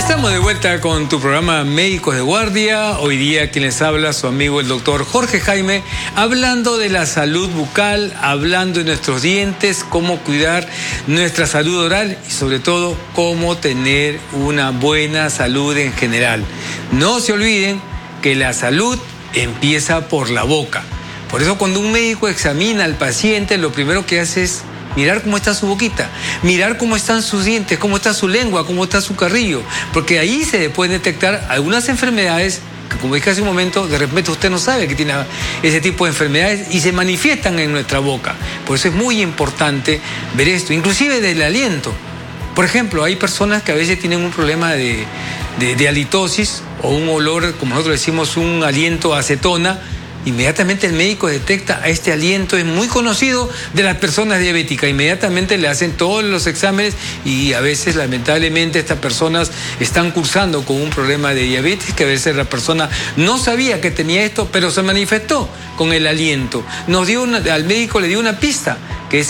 Estamos de vuelta con tu programa Médicos de Guardia. Hoy día quien les habla, su amigo el doctor Jorge Jaime, hablando de la salud bucal, hablando de nuestros dientes, cómo cuidar nuestra salud oral y sobre todo cómo tener una buena salud en general. No se olviden que la salud empieza por la boca. Por eso cuando un médico examina al paciente, lo primero que hace es mirar cómo está su boquita, mirar cómo están sus dientes, cómo está su lengua, cómo está su carrillo, porque ahí se pueden detectar algunas enfermedades que, como dije hace un momento, de repente usted no sabe que tiene ese tipo de enfermedades y se manifiestan en nuestra boca. Por eso es muy importante ver esto, inclusive del aliento. Por ejemplo, hay personas que a veces tienen un problema de halitosis o un olor, como nosotros decimos, un aliento a acetona. Inmediatamente el médico detecta este aliento, es muy conocido de las personas diabéticas. Inmediatamente le hacen todos los exámenes y a veces, lamentablemente, estas personas están cursando con un problema de diabetes, que a veces la persona no sabía que tenía esto, pero se manifestó con el aliento. Al médico le dio una pista, que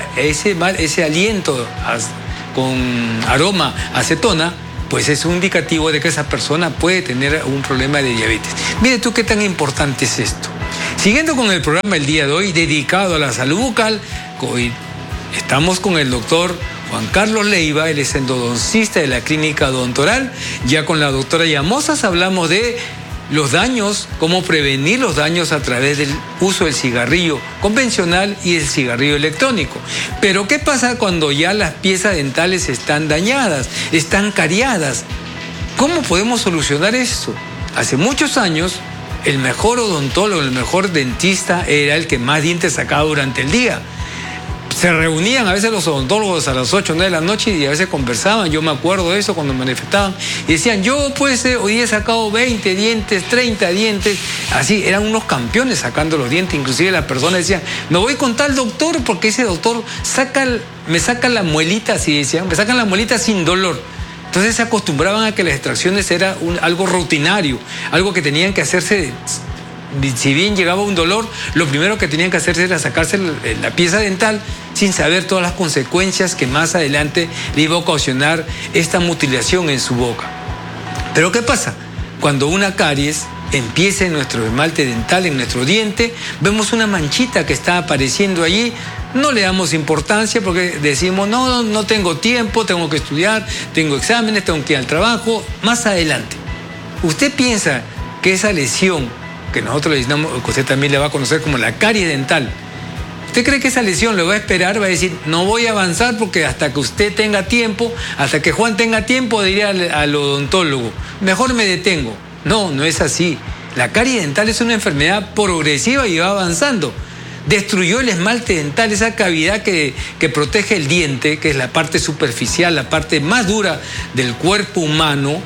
ese aliento con aroma a acetona, pues es un indicativo de que esa persona puede tener un problema de diabetes. Mire tú qué tan importante es esto. Siguiendo con el programa el día de hoy, dedicado a la salud bucal, hoy estamos con el doctor Juan Carlos Leiva, él es endodoncista de la Clínica Odontoral. Ya con la doctora Llamosas hablamos de los daños, cómo prevenir los daños a través del uso del cigarrillo convencional y el cigarrillo electrónico. Pero ¿qué pasa cuando ya las piezas dentales están dañadas, están cariadas? ¿Cómo podemos solucionar esto? Hace muchos años, el mejor odontólogo, el mejor dentista era el que más dientes sacaba durante el día. Se reunían a veces los odontólogos a las 8 o 9 de la noche y a veces conversaban. Yo me acuerdo de eso cuando manifestaban. Y decían, yo pues hoy he sacado 20 dientes, 30 dientes. Así, eran unos campeones sacando los dientes. Inclusive las personas decían, me voy con tal doctor porque ese doctor me saca la muelita, así decían, me sacan la muelita sin dolor. Entonces se acostumbraban a que las extracciones era algo rutinario, algo que tenían que hacerse. Si bien llegaba un dolor, lo primero que tenían que hacerse era sacarse la pieza dental sin saber todas las consecuencias que más adelante le iba a ocasionar esta mutilación en su boca. Pero ¿qué pasa? Cuando una caries empieza en nuestro esmalte dental, en nuestro diente, vemos una manchita que está apareciendo allí, no le damos importancia porque decimos, no tengo tiempo, tengo que estudiar, tengo exámenes, tengo que ir al trabajo, más adelante. ¿Usted piensa que esa lesión que nosotros le decimos, que usted también le va a conocer como la caries dental, ¿usted cree que esa lesión le va a esperar? Va a decir, no voy a avanzar porque hasta que usted tenga tiempo, hasta que Juan tenga tiempo de ir al odontólogo, mejor me detengo. No es así. La caries dental es una enfermedad progresiva y va avanzando. Destruyó el esmalte dental, esa cavidad que protege el diente, que es la parte superficial, la parte más dura del cuerpo humano,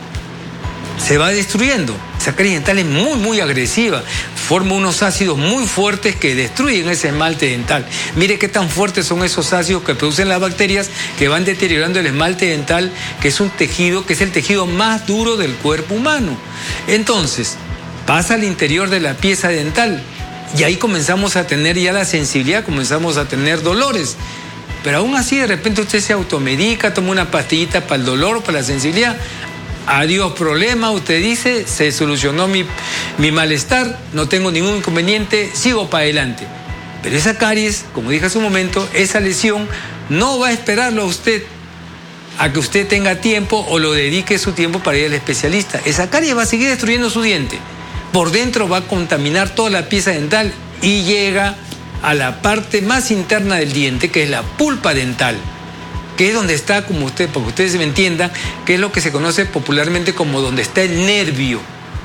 se va destruyendo. Esa caries dental es muy agresiva, forma unos ácidos muy fuertes que destruyen ese esmalte dental. Mire qué tan fuertes son esos ácidos que producen las bacterias que van deteriorando el esmalte dental, que es un tejido, que es el tejido más duro del cuerpo humano. Entonces, pasa al interior de la pieza dental y ahí comenzamos a tener ya la sensibilidad, comenzamos a tener dolores. Pero aún así, de repente usted se automedica, toma una pastillita para el dolor o para la sensibilidad. Adiós problema, usted dice, se solucionó mi malestar, no tengo ningún inconveniente, sigo para adelante. Pero esa caries, como dije hace un momento, esa lesión no va a esperarlo a usted a que usted tenga tiempo o lo dedique su tiempo para ir al especialista. Esa caries va a seguir destruyendo su diente. Por dentro va a contaminar toda la pieza dental y llega a la parte más interna del diente, que es la pulpa dental, que es donde está, como usted, para que ustedes me entiendan, que es lo que se conoce popularmente como donde está el nervio.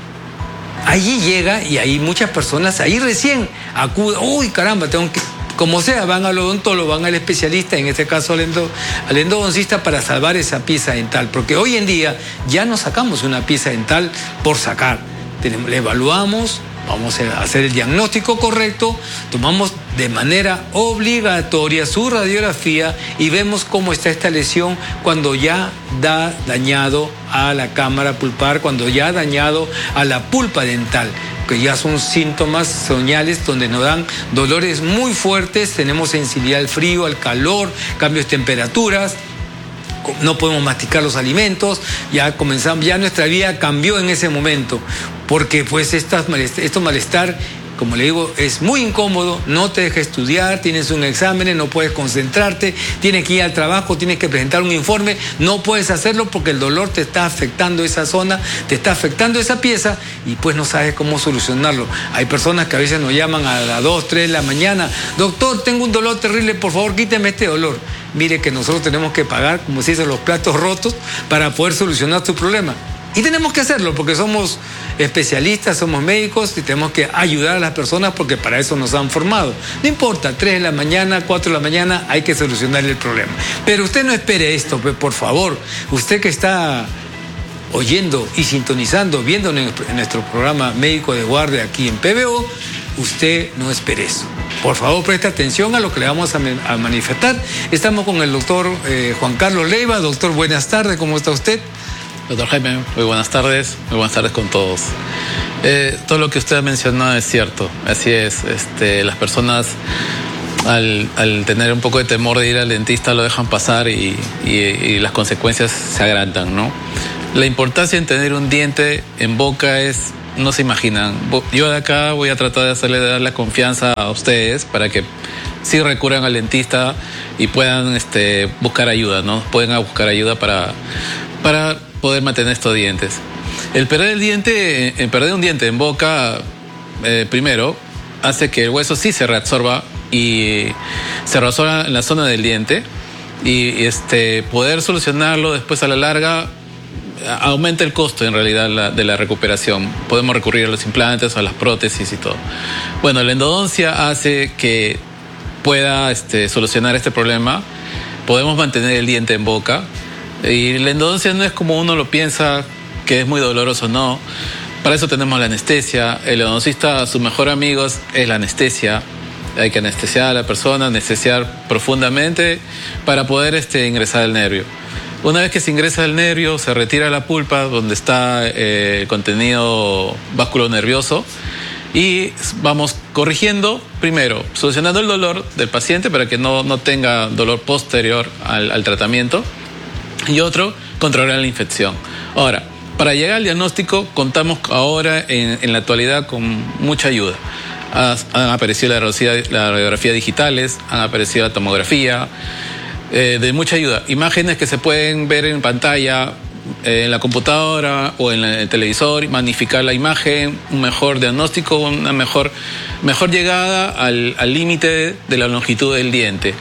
Allí llega y ahí muchas personas, ahí recién acuden, uy caramba, tengo que, como sea, van al odontólogo, van al especialista, en este caso al endodoncista, para salvar esa pieza dental, porque hoy en día ya no sacamos una pieza dental por sacar. Le evaluamos, vamos a hacer el diagnóstico correcto, tomamos de manera obligatoria su radiografía y vemos cómo está esta lesión cuando ya da dañado a la cámara pulpar, cuando ya ha dañado a la pulpa dental, que ya son síntomas, señales donde nos dan dolores muy fuertes, tenemos sensibilidad al frío, al calor, cambios de temperaturas. no podemos masticar los alimentos, ya nuestra vida cambió en ese momento, porque pues estos malestar, como le digo, es muy incómodo, no te deja estudiar, tienes un examen, no puedes concentrarte, tienes que ir al trabajo, tienes que presentar un informe, no puedes hacerlo porque el dolor te está afectando esa zona, te está afectando esa pieza y pues no sabes cómo solucionarlo. Hay personas que a veces nos llaman a las 2, 3 de la mañana, doctor, tengo un dolor terrible, por favor quíteme este dolor. Mire que nosotros tenemos que pagar, como se dice, los platos rotos para poder solucionar tu problema. Y tenemos que hacerlo porque somos especialistas, somos médicos y tenemos que ayudar a las personas porque para eso nos han formado. No importa, 3 de la mañana, 4 de la mañana, hay que solucionar el problema. Pero usted no espere esto, por favor. Usted que está oyendo y sintonizando, viendo en nuestro programa Médico de Guardia aquí en PBO, usted no espere eso. Por favor, preste atención a lo que le vamos a manifestar. Estamos con el doctor Juan Carlos Leiva. Doctor, buenas tardes, ¿cómo está usted? Doctor Jaime, muy buenas tardes con todos. Todo lo que usted ha mencionado es cierto, así es. Las personas al tener un poco de temor de ir al dentista lo dejan pasar y las consecuencias se agrandan, ¿no? La importancia en tener un diente en boca es, no se imaginan. Yo de acá voy a tratar de dar la confianza a ustedes para que sí recurran al dentista y puedan buscar ayuda, ¿no? Pueden buscar ayuda para poder mantener estos dientes. El perder un diente en boca, primero, hace que el hueso sí se reabsorba y se reabsorba en la zona del diente y poder solucionarlo después a la larga aumenta el costo en realidad de la recuperación. Podemos recurrir a los implantes, a las prótesis y todo. Bueno, la endodoncia hace que pueda solucionar este problema. Podemos mantener el diente en boca. Y la endodoncia no es como uno lo piensa, que es muy doloroso, no. Para eso tenemos la anestesia. El endodoncista, su mejor amigo es la anestesia. Hay que anestesiar a la persona, anestesiar profundamente para poder ingresar el nervio. Una vez que se ingresa el nervio, se retira la pulpa donde está el contenido vasculonervioso y vamos corrigiendo, primero, solucionando el dolor del paciente para que no tenga dolor posterior al tratamiento. Y otro, controlar la infección. Ahora, para llegar al diagnóstico, contamos ahora en la actualidad con mucha ayuda. Han aparecido la radiografía digitales, han aparecido la tomografía, de mucha ayuda. Imágenes que se pueden ver en pantalla, en la computadora o en el televisor, magnificar la imagen, un mejor diagnóstico, una mejor llegada al límite de la longitud del diente.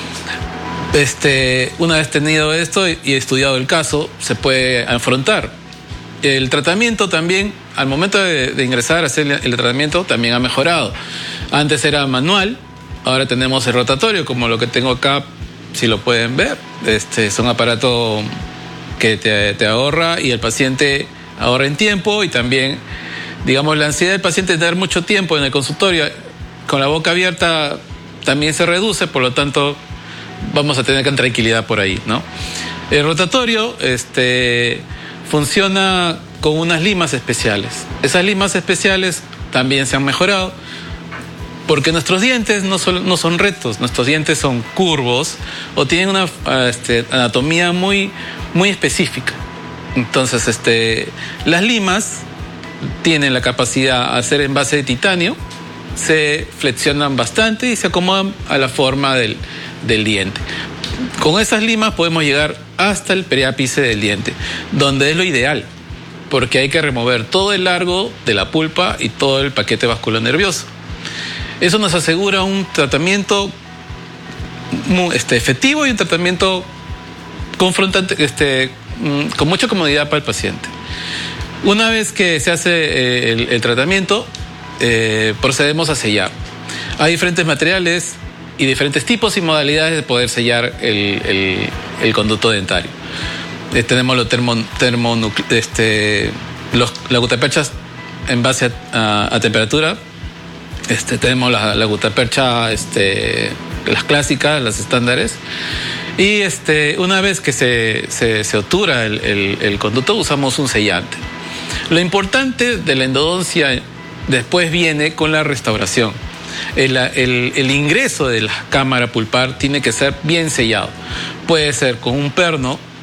Una vez tenido esto y estudiado el caso, se puede afrontar. El tratamiento también, al momento de ingresar a hacer el tratamiento, también ha mejorado. Antes era manual, ahora tenemos el rotatorio, como lo que tengo acá, si lo pueden ver. Es un aparato que te ahorra y el paciente ahorra en tiempo y también, digamos, la ansiedad del paciente de tener mucho tiempo en el consultorio con la boca abierta también se reduce, por lo tanto vamos a tener tranquilidad por ahí, ¿no? El rotatorio funciona con unas limas especiales. Esas limas especiales también se han mejorado porque nuestros dientes no son rectos, nuestros dientes son curvos o tienen una anatomía muy, muy específica. Entonces, las limas tienen la capacidad de hacer en base de titanio, se flexionan bastante y se acomodan a la forma del diente. Con esas limas podemos llegar hasta el periápice del diente, donde es lo ideal, porque hay que remover todo el largo de la pulpa y todo el paquete vasculonervioso. Eso nos asegura un tratamiento efectivo y un tratamiento confrontante, con mucha comodidad para el paciente. Una vez que se hace el tratamiento, procedemos a sellar. Hay diferentes materiales y diferentes tipos y modalidades de poder sellar el conducto dentario. Tenemos las gutaperchas en base a temperatura. Tenemos la gutapercha, las clásicas, las estándares. Y una vez que se obtura el conducto, usamos un sellante. Lo importante de la endodoncia después viene con la restauración. El ingreso de la cámara pulpar tiene que ser bien sellado. Puede ser con un perno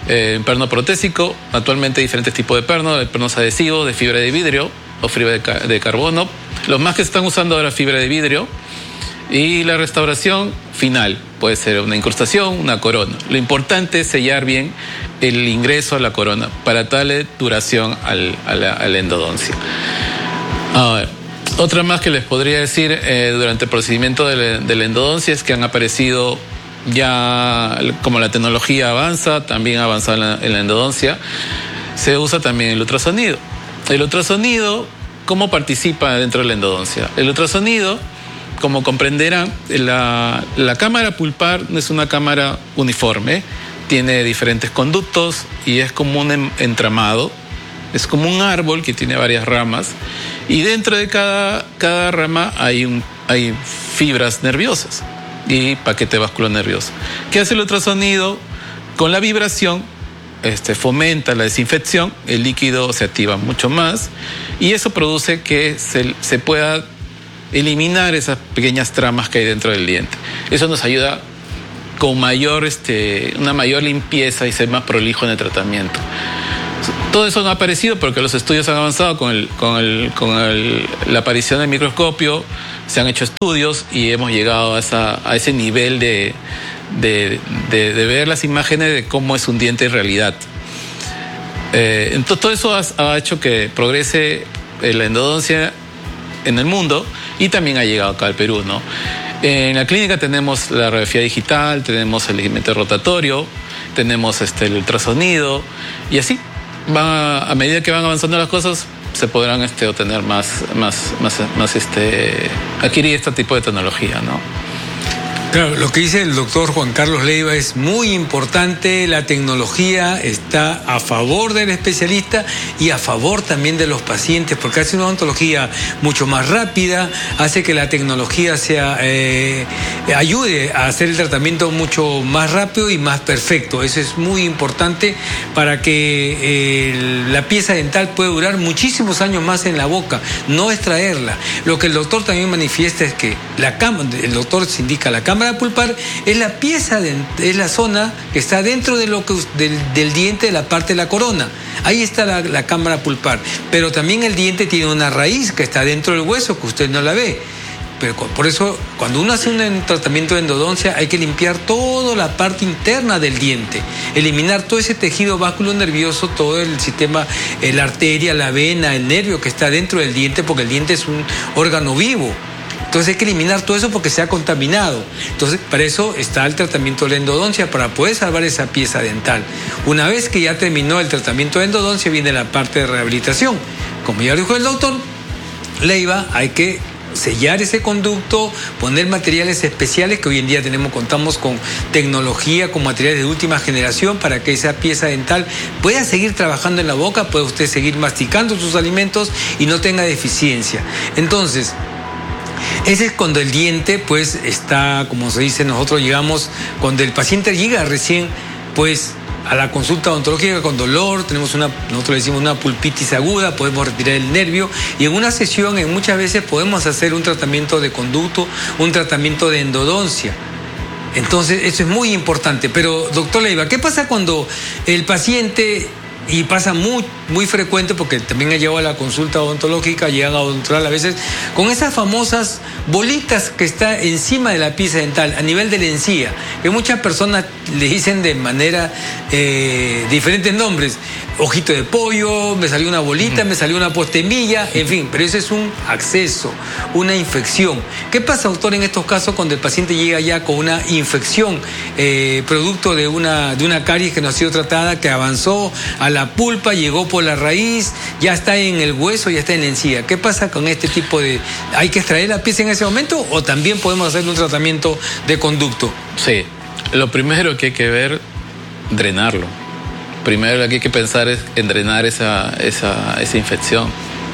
perno protésico. Actualmente hay diferentes tipos de pernos, hay pernos adhesivos, de fibra de vidrio o fibra de carbono. Los más que se están usando ahora fibra de vidrio. Y la restauración final puede ser una incrustación, una corona. Lo importante es sellar bien el ingreso a la corona para darle duración a la endodoncia. Ahora, otra más que les podría decir durante el procedimiento de la endodoncia es que han aparecido ya, como la tecnología avanza, también ha avanzado en la endodoncia, se usa también el ultrasonido. El ultrasonido, ¿cómo participa dentro de la endodoncia? El ultrasonido, como comprenderán, la cámara pulpar no es una cámara uniforme, tiene diferentes conductos y es como un entramado, es como un árbol que tiene varias ramas y dentro de cada rama hay fibras nerviosas y paquete vasculonervioso. ¿Qué hace el ultrasonido? Con la vibración fomenta la desinfección, el líquido se activa mucho más y eso produce que se pueda eliminar esas pequeñas tramas que hay dentro del diente. Eso nos ayuda con una mayor limpieza y ser más prolijo en el tratamiento. Todo eso no ha aparecido porque los estudios han avanzado con la aparición del microscopio, se han hecho estudios y hemos llegado a ese nivel de ver las imágenes de cómo es un diente en realidad. Entonces todo eso ha hecho que progrese la endodoncia en el mundo y también ha llegado acá al Perú, ¿no? En la clínica tenemos la radiografía digital, tenemos el ligamento rotatorio, tenemos el ultrasonido y así a medida que van avanzando las cosas se podrán obtener adquirir este tipo de tecnología, ¿no? Claro, lo que dice el doctor Juan Carlos Leiva es muy importante. La tecnología está a favor del especialista y a favor también de los pacientes, porque hace una odontología mucho más rápida, hace que la tecnología ayude a hacer el tratamiento mucho más rápido y más perfecto. Eso es muy importante para que la pieza dental pueda durar muchísimos años más en la boca, no extraerla. Lo que el doctor también manifiesta es que el doctor se indica la cámara pulpar es la pieza, es la zona que está dentro de del diente, de la parte de la corona. Ahí está la cámara pulpar. Pero también el diente tiene una raíz que está dentro del hueso que usted no la ve. Pero por eso, cuando uno hace un tratamiento de endodoncia, hay que limpiar toda la parte interna del diente, eliminar todo ese tejido vasculonervioso, todo el sistema, la arteria, la vena, el nervio que está dentro del diente, porque el diente es un órgano vivo. Entonces hay que eliminar todo eso porque se ha contaminado. Entonces, para eso está el tratamiento de la endodoncia, para poder salvar esa pieza dental. Una vez que ya terminó el tratamiento de endodoncia, viene la parte de rehabilitación. Como ya dijo el doctor Leiva, hay que sellar ese conducto, poner materiales especiales que hoy en día contamos con tecnología, con materiales de última generación para que esa pieza dental pueda seguir trabajando en la boca, pueda usted seguir masticando sus alimentos y no tenga deficiencia. Entonces, ese es cuando el diente pues está, como se dice, nosotros llegamos, cuando el paciente llega recién pues a la consulta odontológica con dolor, nosotros le decimos una pulpitis aguda, podemos retirar el nervio y en una sesión muchas veces podemos hacer un tratamiento de conducto, un tratamiento de endodoncia. Entonces eso es muy importante. Pero doctor Leiva, ¿qué pasa cuando el paciente, y pasa muy frecuente porque también ha llegado a la consulta odontológica, llegan a odontolar a veces con esas famosas bolitas que está encima de la pieza dental, a nivel de la encía, que muchas personas le dicen de manera diferentes nombres? Ojito de pollo, me salió una bolita, me salió una postemilla, en fin, pero eso es un acceso, una infección. ¿Qué pasa, doctor, en estos casos cuando el paciente llega ya con una infección producto de una caries que no ha sido tratada, que avanzó a la pulpa, llegó por la raíz, ya está en el hueso, ya está en la encía? ¿Qué pasa con este tipo de...? ¿Hay que extraer la pieza en ese momento o también podemos hacer un tratamiento de conducto? Sí, lo primero que hay que ver, drenarlo. Primero lo que hay que pensar es en drenar esa infección.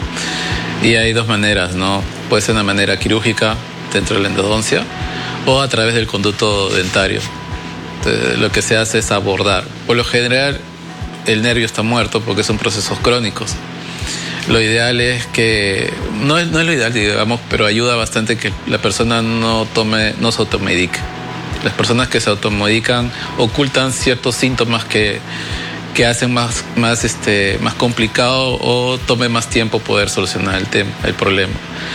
Y hay dos maneras, ¿no? Puede ser una manera quirúrgica dentro de la endodoncia o a través del conducto dentario. Entonces, lo que se hace es abordar. Por lo general, el nervio está muerto porque son procesos crónicos. Lo ideal es que, no es lo ideal, digamos, pero ayuda bastante que la persona no se automedique. Las personas que se automedican ocultan ciertos síntomas que hacen más complicado o tome más tiempo poder solucionar el problema.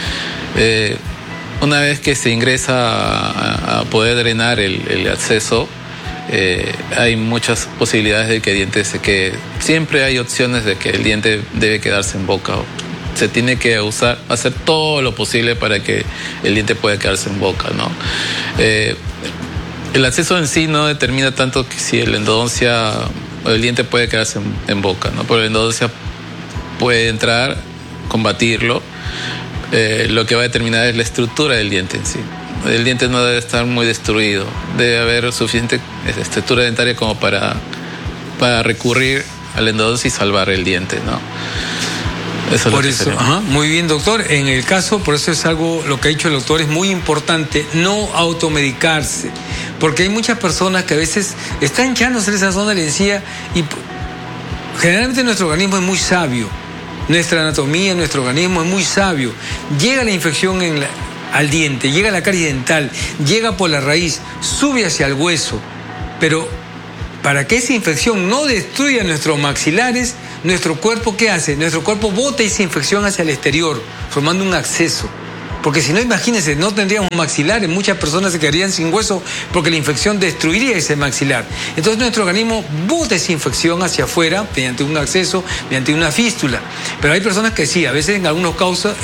Una vez que se ingresa a poder drenar el absceso, hay muchas posibilidades de que el diente se quede. Siempre hay opciones de que el diente debe quedarse en boca. Se tiene que hacer todo lo posible para que el diente pueda quedarse en boca, ¿no? El absceso en sí no determina tanto que si la endodoncia o el diente puede quedarse en boca, ¿no? Pero la endodoncia puede entrar, combatirlo. Lo que va a determinar es la estructura del diente en sí. El diente no debe estar muy destruido. Debe haber suficiente estructura dentaria como para recurrir a la endodoncia y salvar el diente, ¿no? Eso es por eso, muy bien, doctor. En el caso, por eso es algo, lo que ha dicho el doctor, es muy importante no automedicarse, porque hay muchas personas que a veces están hinchándose en esa zona de la encía y generalmente nuestro organismo es muy sabio, nuestra anatomía, nuestro organismo es muy sabio. Llega la infección al diente, llega a la caries dental, llega por la raíz, sube hacia el hueso, pero para que esa infección no destruya nuestros maxilares, nuestro cuerpo, ¿qué hace? Nuestro cuerpo bota esa infección hacia el exterior, formando un absceso. Porque si no, imagínense, no tendríamos maxilares, muchas personas se quedarían sin hueso porque la infección destruiría ese maxilar. Entonces nuestro organismo bota esa infección hacia afuera mediante un absceso, mediante una fístula. Pero hay personas que sí, a veces en algunos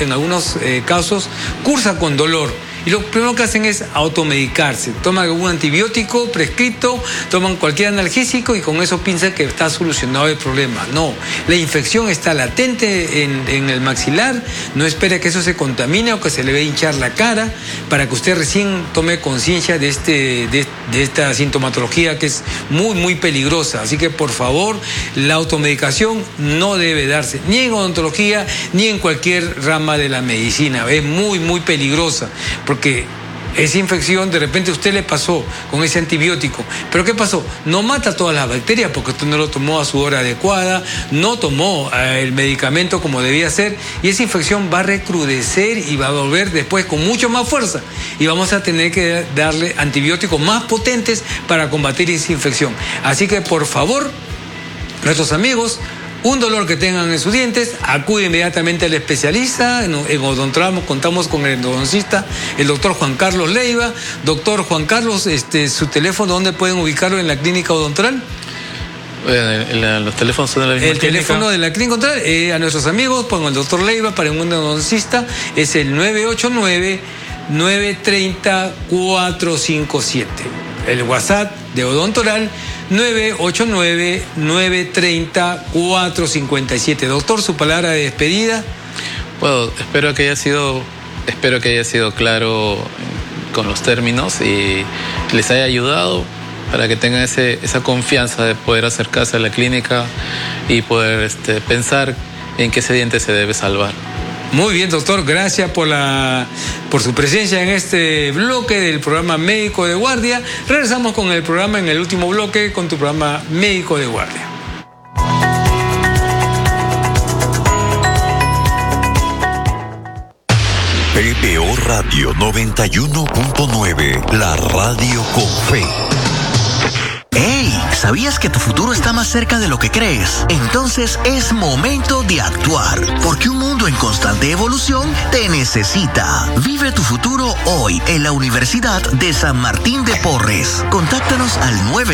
casos cursa con dolor. Y lo primero que hacen es automedicarse. Toman algún antibiótico prescrito, toman cualquier analgésico y con eso piensan que está solucionado el problema. No, la infección está latente en el maxilar. No espere que eso se contamine o que se le vea hinchar la cara para que usted recién tome conciencia de esta sintomatología que es muy, muy peligrosa. Así que, por favor, la automedicación no debe darse ni en odontología ni en cualquier rama de la medicina. Es muy, muy peligrosa. Porque esa infección de repente a usted le pasó con ese antibiótico. ¿Pero qué pasó? No mata todas las bacterias porque usted no lo tomó a su hora adecuada, no tomó el medicamento como debía ser y esa infección va a recrudecer y va a volver después con mucho más fuerza. Y vamos a tener que darle antibióticos más potentes para combatir esa infección. Así que, por favor, nuestros amigos, un dolor que tengan en sus dientes, acude inmediatamente al especialista. En Odontramos contamos con el endodoncista, el doctor Juan Carlos Leiva. Doctor Juan Carlos, su teléfono, ¿dónde pueden ubicarlo en la clínica odontral? Los teléfonos son de la misma clínica. El teléfono de la clínica odontral, a nuestros amigos, con el doctor Leiva, para un endodoncista, es el 989-930-457. El WhatsApp de Odontoral, 989-930-457. Doctor, su palabra de despedida. Bueno, espero que haya sido claro con los términos y les haya ayudado para que tengan esa confianza de poder acercarse a la clínica y poder pensar en que ese diente se debe salvar. Muy bien, doctor, gracias por su presencia en este bloque del programa Médico de Guardia. Regresamos con el programa en el último bloque con tu programa Médico de Guardia. PBO Radio 91.9, la radio con fe. ¡Hey! ¿Sabías que tu futuro está más cerca de lo que crees? Entonces es momento de actuar, porque un mundo en constante evolución te necesita. Vive tu futuro hoy en la Universidad de San Martín de Porres. Contáctanos al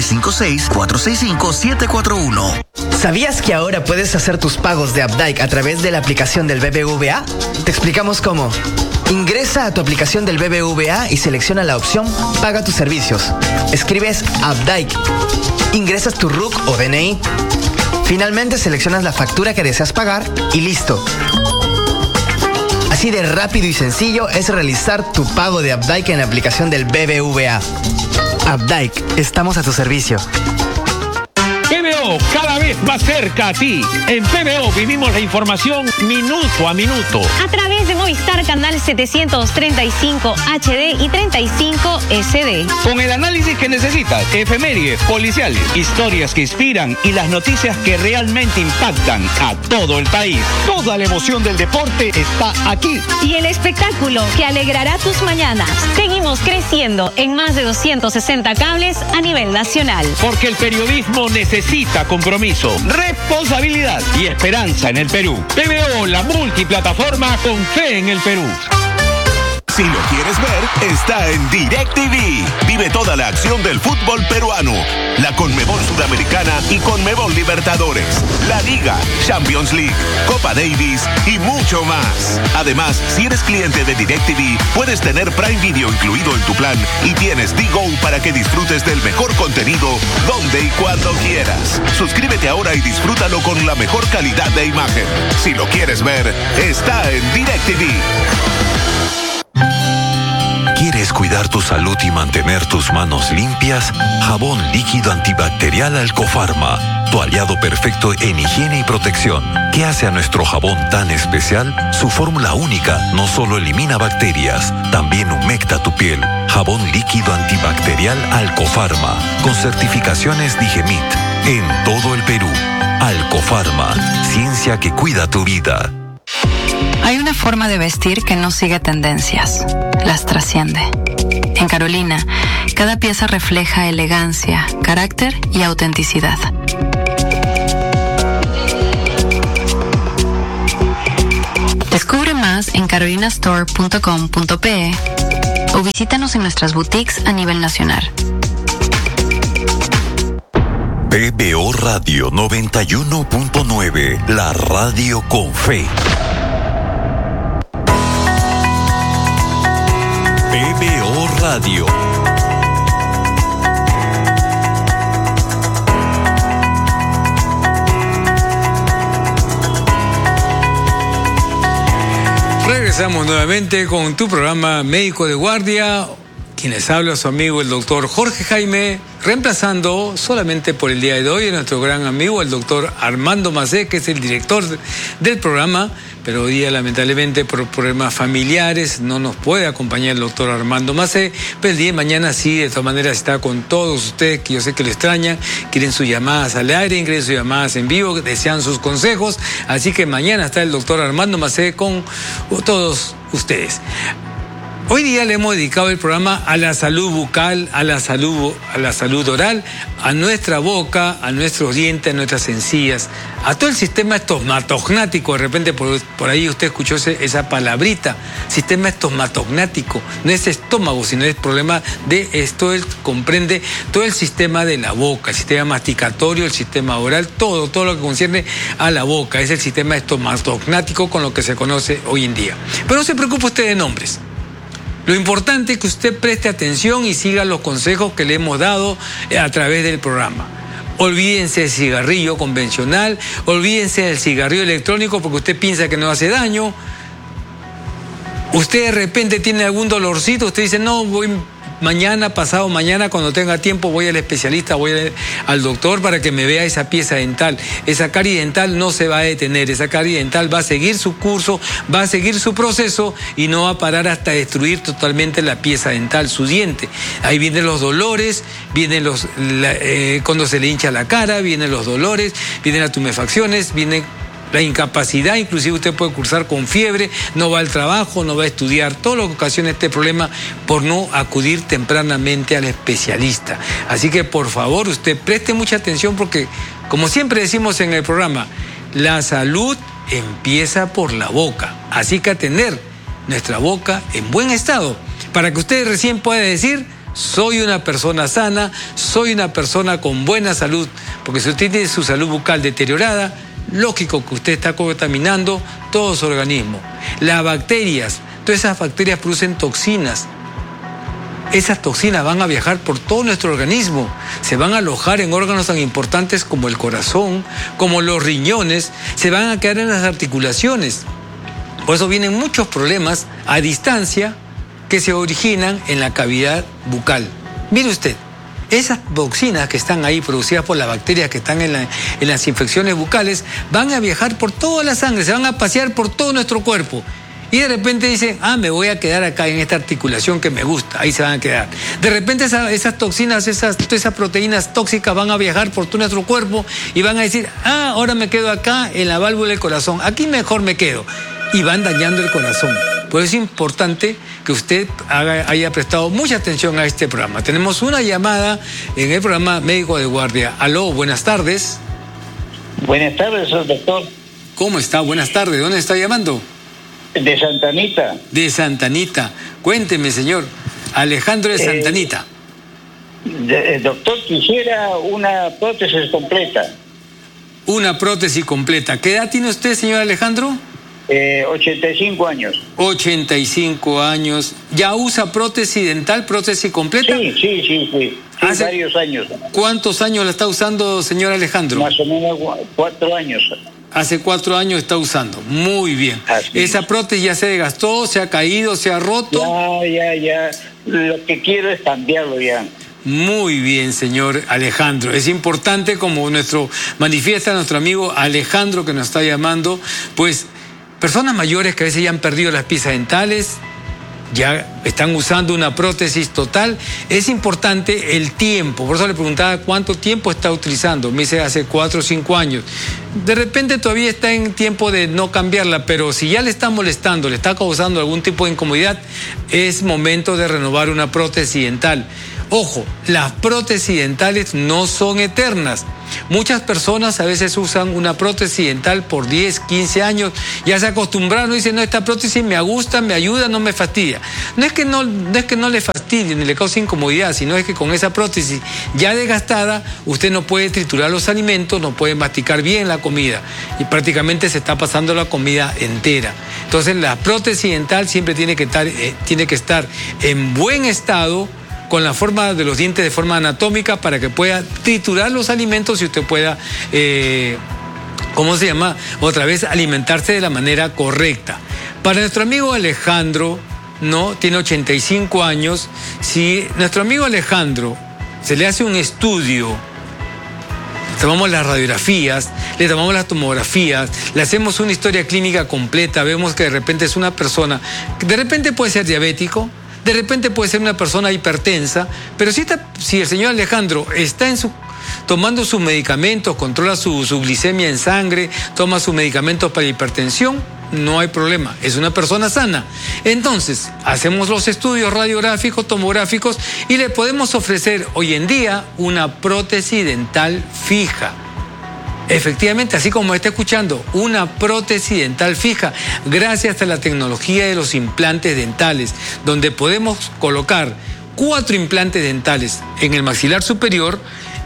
956-465-741. ¿Sabías que ahora puedes hacer tus pagos de Updike a través de la aplicación del BBVA? Te explicamos cómo. Ingresa a tu aplicación del BBVA y selecciona la opción Paga tus servicios. Escribes Updike. Ingresas tu RUC o DNI. Finalmente seleccionas la factura que deseas pagar y listo. Así de rápido y sencillo es realizar tu pago de Updike en la aplicación del BBVA. Updike, estamos a tu servicio. PBO PBO, cada vez más cerca a ti. En PBO vivimos la información minuto a minuto. A través de Movistar Canal 735 HD y 35 SD. Con el análisis que necesitas, efemérides, policiales, historias que inspiran y las noticias que realmente impactan a todo el país. Toda la emoción del deporte está aquí. Y el espectáculo que alegrará tus mañanas. Seguimos creciendo en más de 260 cables a nivel nacional. Porque el periodismo necesita compromiso, responsabilidad y esperanza en el Perú. PBO, la multiplataforma con fe en el Perú. Si lo quieres ver, está en DirecTV. Vive toda la acción del fútbol peruano, la Conmebol Sudamericana y Conmebol Libertadores, la Liga, Champions League, Copa Davis y mucho más. Además, si eres cliente de DirecTV, puedes tener Prime Video incluido en tu plan y tienes D-Go para que disfrutes del mejor contenido donde y cuando quieras. Suscríbete ahora y disfrútalo con la mejor calidad de imagen. Si lo quieres ver, está en DirecTV. ¿Quieres cuidar tu salud y mantener tus manos limpias? Jabón líquido antibacterial Alcofarma, tu aliado perfecto en higiene y protección. ¿Qué hace a nuestro jabón tan especial? Su fórmula única no solo elimina bacterias, también humecta tu piel. Jabón líquido antibacterial Alcofarma, con certificaciones Digemit, en todo el Perú. Alcofarma, ciencia que cuida tu vida. Hay una forma de vestir que no sigue tendencias, las trasciende. En Carolina, cada pieza refleja elegancia, carácter y autenticidad. Descubre más en carolinastore.com.pe o visítanos en nuestras boutiques a nivel nacional. PBO Radio 91.9, la radio con fe. PBO Radio. Regresamos nuevamente con tu programa Médico de Guardia. Quien les habla, su amigo el doctor Jorge Jaime, reemplazando solamente por el día de hoy a nuestro gran amigo el doctor Armando Macé, que es el director del programa, pero hoy día lamentablemente por problemas familiares no nos puede acompañar el doctor Armando Macé, pero el día de mañana sí, de todas maneras está con todos ustedes, que yo sé que lo extrañan, quieren sus llamadas al aire, quieren sus llamadas en vivo, desean sus consejos, así que mañana está el doctor Armando Macé con todos ustedes. Hoy día le hemos dedicado el programa a la salud bucal, a la salud oral, a nuestra boca, a nuestros dientes, a nuestras encías, a todo el sistema estomatognático. De repente por ahí usted escuchó esa palabrita, sistema estomatognático. No es estómago, sino es problema de esto, comprende todo el sistema de la boca, el sistema masticatorio, el sistema oral, todo lo que concierne a la boca. Es el sistema estomatognático con lo que se conoce hoy en día. Pero no se preocupe usted de nombres. Lo importante es que usted preste atención y siga los consejos que le hemos dado a través del programa. Olvídense del cigarrillo convencional, olvídense del cigarrillo electrónico porque usted piensa que no hace daño. Usted de repente tiene algún dolorcito, usted dice, no, voy mañana, pasado mañana, cuando tenga tiempo, voy al especialista, voy al doctor para que me vea esa pieza dental. Esa carie dental no se va a detener, esa carie dental va a seguir su curso, va a seguir su proceso y no va a parar hasta destruir totalmente la pieza dental, su diente. Ahí vienen los dolores, vienen cuando se le hincha la cara, vienen los dolores, vienen las tumefacciones, vienen la incapacidad, inclusive usted puede cursar con fiebre, no va al trabajo, no va a estudiar, todo lo que ocasiona este problema por no acudir tempranamente al especialista. Así que por favor usted preste mucha atención porque, como siempre decimos en el programa, la salud empieza por la boca. Así que a tener nuestra boca en buen estado para que usted recién pueda decir: soy una persona sana, soy una persona con buena salud, porque si usted tiene su salud bucal deteriorada, lógico que usted está contaminando todo su organismo. Las bacterias, todas esas bacterias producen toxinas. Esas toxinas van a viajar por todo nuestro organismo, se van a alojar en órganos tan importantes como el corazón, como los riñones, se van a quedar en las articulaciones. Por eso vienen muchos problemas a distancia que se originan en la cavidad bucal. Mire usted, esas toxinas que están ahí producidas por las bacterias que están en las infecciones bucales van a viajar por toda la sangre, se van a pasear por todo nuestro cuerpo. Y de repente dicen, me voy a quedar acá en esta articulación que me gusta, ahí se van a quedar. De repente esas toxinas, esas proteínas tóxicas van a viajar por todo nuestro cuerpo y van a decir, ahora me quedo acá en la válvula del corazón, aquí mejor me quedo. Y van dañando el corazón. Por eso es importante que usted haya prestado mucha atención a este programa. Tenemos una llamada en el programa Médico de Guardia. Aló, buenas tardes. Buenas tardes, doctor. ¿Cómo está? Buenas tardes. ¿Dónde está llamando? De Santa Anita. De Santa Anita. Cuénteme, señor. Alejandro de Santa Anita. Doctor, quisiera una prótesis completa. Una prótesis completa. ¿Qué edad tiene usted, señor Alejandro? 85 años. 85 años. ¿Ya usa prótesis dental, prótesis completa? Sí. Hace varios años. ¿Cuántos años la está usando, señor Alejandro? Más o menos 4 años. Hace 4 años está usando. Muy bien. ¿Esa prótesis ya se desgastó, se ha caído, se ha roto? Ya. Lo que quiero es cambiarlo ya. Muy bien, señor Alejandro. Es importante, como manifiesta nuestro amigo Alejandro que nos está llamando, pues personas mayores que a veces ya han perdido las piezas dentales, ya están usando una prótesis total, es importante el tiempo. Por eso le preguntaba cuánto tiempo está utilizando. Me dice hace 4 o 5 años. De repente todavía está en tiempo de no cambiarla, pero si ya le está molestando, le está causando algún tipo de incomodidad, es momento de renovar una prótesis dental. Ojo, las prótesis dentales no son eternas. Muchas personas a veces usan una prótesis dental por 10, 15 años, ya se acostumbraron y dicen, no, esta prótesis me gusta, me ayuda, no me fastidia. No es que no le fastidie ni le cause incomodidad, sino es que con esa prótesis ya desgastada, usted no puede triturar los alimentos, no puede masticar bien la comida y prácticamente se está pasando la comida entera. Entonces la prótesis dental siempre tiene que estar en buen estado, con la forma de los dientes de forma anatómica para que pueda triturar los alimentos y usted pueda, otra vez alimentarse de la manera correcta. Para nuestro amigo Alejandro, tiene 85 años, si nuestro amigo Alejandro se le hace un estudio, tomamos las radiografías, le tomamos las tomografías, le hacemos una historia clínica completa, vemos que de repente es una persona, de repente puede ser diabético, de repente puede ser una persona hipertensa, pero si el señor Alejandro está tomando sus medicamentos, controla su glicemia en sangre, toma sus medicamentos para hipertensión, no hay problema, es una persona sana. Entonces, hacemos los estudios radiográficos, tomográficos y le podemos ofrecer hoy en día una prótesis dental fija. Efectivamente, así como está escuchando, una prótesis dental fija, gracias a la tecnología de los implantes dentales, donde podemos colocar 4 implantes dentales en el maxilar superior,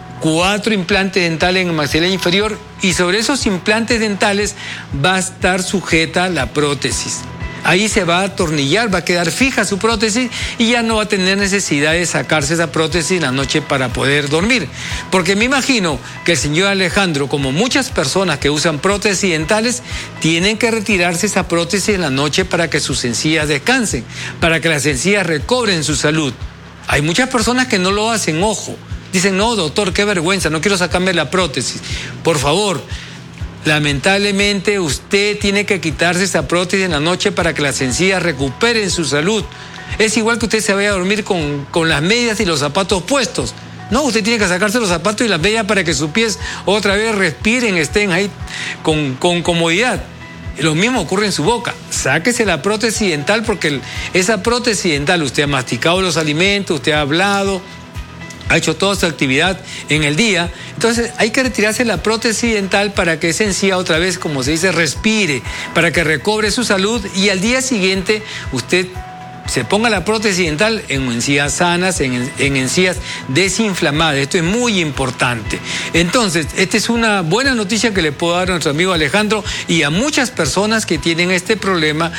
4 implantes dentales en el maxilar inferior, y sobre esos implantes dentales va a estar sujeta la prótesis. Ahí se va a atornillar, va a quedar fija su prótesis y ya no va a tener necesidad de sacarse esa prótesis en la noche para poder dormir. Porque me imagino que el señor Alejandro, como muchas personas que usan prótesis dentales, tienen que retirarse esa prótesis en la noche para que sus encías descansen, para que las encías recobren su salud. Hay muchas personas que no lo hacen, ojo. Dicen, no, doctor, qué vergüenza, no quiero sacarme la prótesis. Por favor, lamentablemente usted tiene que quitarse esa prótesis en la noche para que las encías recuperen su salud. Es igual que usted se vaya a dormir con las medias y los zapatos puestos. No, usted tiene que sacarse los zapatos y las medias para que sus pies otra vez respiren, estén ahí con comodidad. Lo mismo ocurre en su boca. Sáquese la prótesis dental porque esa prótesis dental, usted ha masticado los alimentos, usted ha hablado, ha hecho toda su actividad en el día. Entonces hay que retirarse la prótesis dental para que esa encía otra vez, como se dice, respire, para que recobre su salud y al día siguiente usted se ponga la prótesis dental en encías sanas, en encías desinflamadas. Esto es muy importante. Entonces, esta es una buena noticia que le puedo dar a nuestro amigo Alejandro y a muchas personas que tienen este problema,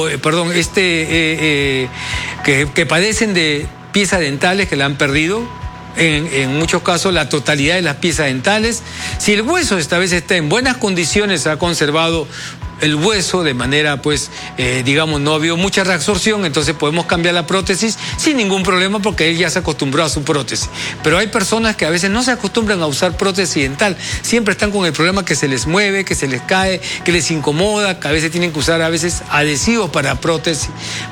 que padecen de piezas dentales que la han perdido. En muchos casos la totalidad de las piezas dentales. Si el hueso esta vez está en buenas condiciones, ha conservado el hueso de manera, pues, digamos, no vio mucha reabsorción, entonces podemos cambiar la prótesis sin ningún problema porque él ya se acostumbró a su prótesis. Pero hay personas que a veces no se acostumbran a usar prótesis dental, siempre están con el problema que se les mueve, que se les cae, que les incomoda, que a veces tienen que usar adhesivos para prótesis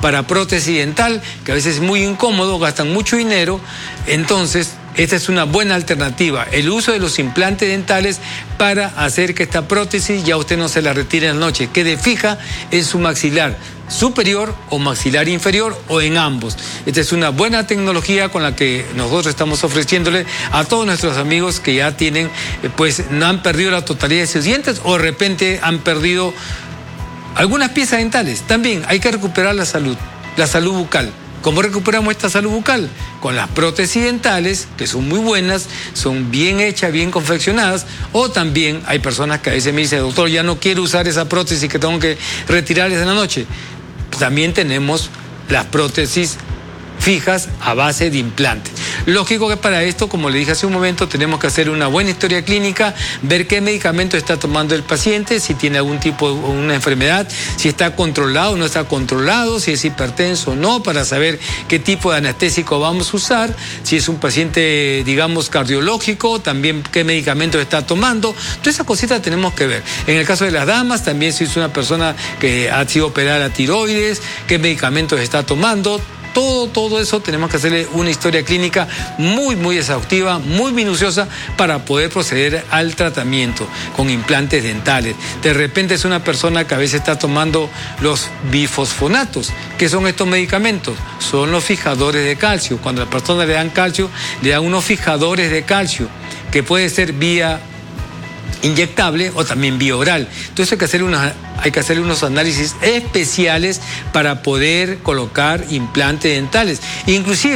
dental, que a veces es muy incómodo, gastan mucho dinero. Entonces, esta es una buena alternativa, el uso de los implantes dentales para hacer que esta prótesis ya usted no se la retire en la noche, quede fija en su maxilar superior o maxilar inferior o en ambos. Esta es una buena tecnología con la que nosotros estamos ofreciéndole a todos nuestros amigos que ya tienen, pues no han perdido la totalidad de sus dientes o de repente han perdido algunas piezas dentales. También hay que recuperar la salud bucal. ¿Cómo recuperamos esta salud bucal? Con las prótesis dentales, que son muy buenas, son bien hechas, bien confeccionadas, o también hay personas que a veces me dicen, doctor, ya no quiero usar esa prótesis que tengo que retirarles en la noche. También tenemos las prótesis fijas a base de implantes. Lógico que para esto, como le dije hace un momento, tenemos que hacer una buena historia clínica, ver qué medicamento está tomando el paciente, si tiene algún tipo de una enfermedad, si está controlado o no está controlado, si es hipertenso o no, para saber qué tipo de anestésico vamos a usar, si es un paciente, digamos, cardiológico, también qué medicamentos está tomando. Todas esas cositas tenemos que ver. En el caso de las damas, también si es una persona que ha sido operada la tiroides, qué medicamentos está tomando. Todo eso tenemos que hacerle una historia clínica muy exhaustiva, muy minuciosa para poder proceder al tratamiento con implantes dentales. De repente es una persona que a veces está tomando los bifosfonatos. ¿Qué son estos medicamentos? Son los fijadores de calcio. Cuando a la persona le dan calcio, le dan unos fijadores de calcio, que puede ser vía inyectable o también vía oral. Entonces hay que hacer unos análisis especiales para poder colocar implantes dentales. Inclusive